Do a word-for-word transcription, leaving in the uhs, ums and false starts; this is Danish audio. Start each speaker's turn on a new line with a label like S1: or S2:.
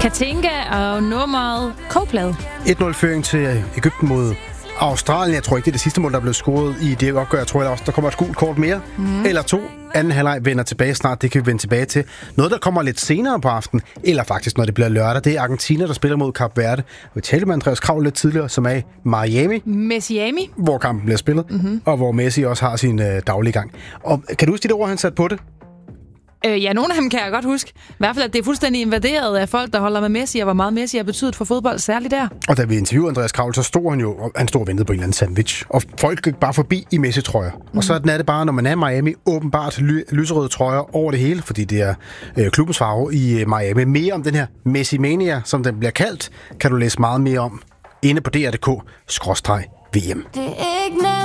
S1: Katinka og nummeret Kogeplade.
S2: et nul-føring til Egypten mod Australien. Jeg tror ikke, det er det sidste mål, der er blevet scoret i det opgør. Jeg tror også, der kommer et gult kort mere. Mm. Eller to. Anden halvleg vender tilbage snart. Det kan vi vende tilbage til. Noget, der kommer lidt senere på aftenen, eller faktisk, når det bliver lørdag, det er Argentina, der spiller mod Kap Verde. Vi talte med Andreas Krav lidt tidligere, som er i Miami.
S1: Miami.
S2: Hvor kampen bliver spillet, mm-hmm. og hvor Messi også har sin øh, daglige gang. Og kan du huske de ord, han satte på det?
S1: Øh, ja, nogle af dem kan jeg godt huske. I hvert fald, at det er fuldstændig invaderet af folk, der holder med Messi, og hvor meget Messi har betydet for fodbold, særligt der.
S2: Og da vi interviewede Andreas Kravl, så stod han jo, og han stod og ventede på en eller anden sandwich. Og folk gik bare forbi i Messi-trøjer. Mm. Og så er det bare, når man er i Miami, åbenbart ly- lyserøde trøjer over det hele, fordi det er øh, klubbens farve i øh, Miami. Mere om den her Messi-mania, som den bliver kaldt, kan du læse meget mere om inde på D R punktum D K skråstreg V M.